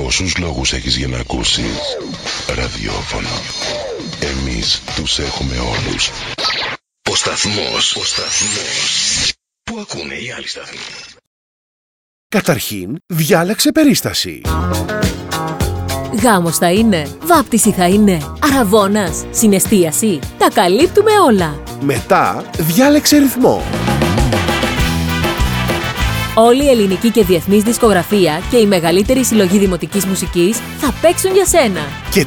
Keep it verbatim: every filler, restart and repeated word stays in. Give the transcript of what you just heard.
Πόσους λόγους έχεις για να ακούσεις ραδιόφωνο? Εμείς τους έχουμε όλους. Ο σταθμός, ο σταθμός που ακούνε οι άλλοι σταθμοί. Καταρχήν, διάλεξε περίσταση. Γάμος θα είναι, βάπτιση θα είναι, αραβώνας, συναισθίαση. Τα καλύπτουμε όλα. Μετά, διάλεξε ρυθμό. Όλη η ελληνική και διεθνής δισκογραφία και η μεγαλύτερη συλλογή δημοτικής μουσικής θα παίξουν για σένα. Και